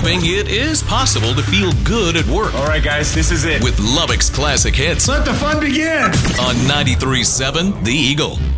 proving it is possible to feel good at work. All right, guys, this is it. With Lubbock's classic hits Let the fun begin. on 93.7 The Eagle.